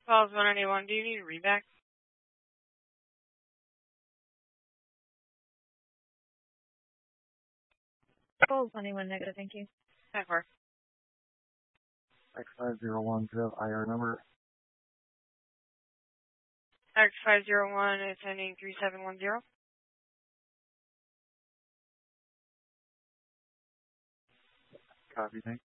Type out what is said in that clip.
Calls 191. Do you need a readback? Calls 191 negative, thank you. Network. X5010 IR number. X501 is ending 3710. Copy, thanks.